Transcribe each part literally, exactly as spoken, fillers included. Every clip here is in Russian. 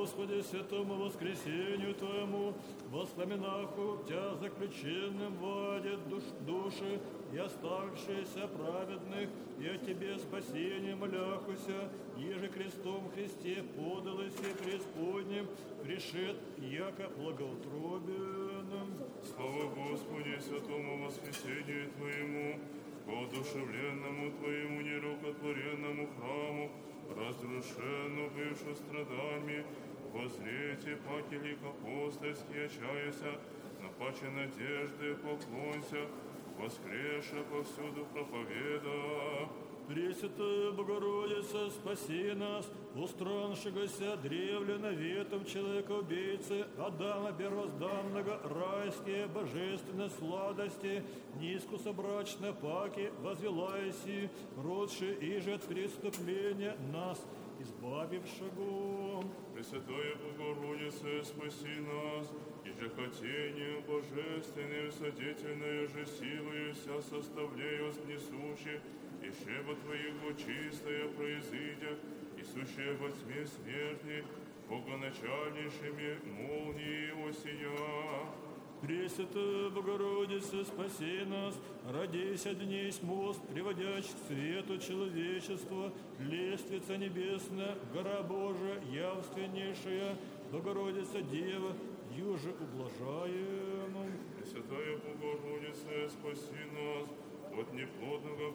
Господи, святому воскресению Твоему, воспоминаху Тя заключенным вводит душ, души и оставшиеся праведных, и о Тебе спасение моляхуся, еже крестом Христе подалось и преисподним, пришед, яко благоутробенным. Слава Господи, святому воскресению Твоему, воодушевленному Твоему нерукотворенному храму, разрушенну бывшу страданиями, возрете, паки лик апостольский, очаяся, на паче надежды поклонься, воскреше повсюду проповеда. Пресвятая Богородица, спаси нас, устраншегося древле наветом человека-убийцы, Адама первозданного, райские божественные сладости, низкуса брачной паки, возвелайси, родши иже от преступления нас, избавившего. Пресвятая Богородица, спаси нас, и же хотение божественное, содетельное же силою вся составляя снесущих, и шеба Твоего чистая произидя, и сущая во тьме смерти, богоначальнейшими молнии осия. Пресвятая Богородица, спаси нас, родися днесь мост, приводящий к свету человечества, лествица небесная, гора Божия, явственнейшая, Богородица Дева, юже ублажаемым. Пресвятая Богородица, спаси нас, от неплодного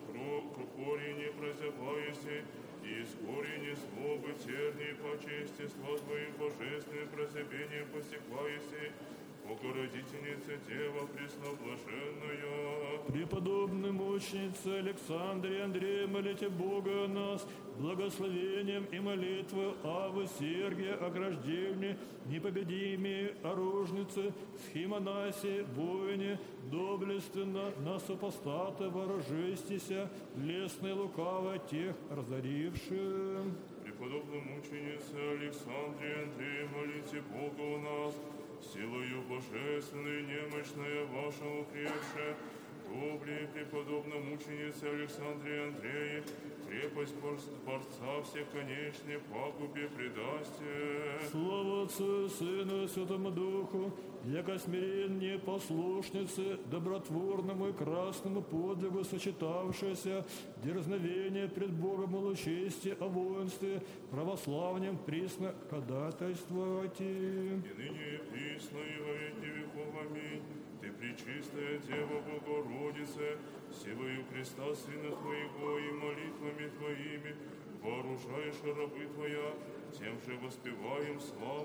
корени прозябаешься, и из корени злобы тернии по честества Твоим божественным прозябением посекаешься, Богородительница Дева пресноблаженная. Преподобной мученице Александре Андрея, молите Бога о нас, благословением и молитвой Авы Сергия, ограждении, непобедимые оружницы, схимонасе, воине, доблественно на супостата вооружистися, лесной лукаво тех разорившим. Преподобной мученице Александре Андрея, молите Бога о нас, силою божественной немощная ваша укрепше, добрее преподобной мученице Александре Андрея, крепость борца всеконечной пагубе предасте. Слава Отцу и Сыну и Святому Духу, яко смиреннее послушницы, добротворному и красному подвигу сочетавшееся, дерзновение пред Богом улучести о воинстве, православнем присно ходатайствовать. И ныне и присно, и во веки веков. Аминь. Ты, пречистая Дева Богородица, силою креста Сына Твоего и молитвами Твоими вооружаешь рабы Твоя, тем же воспеваем славу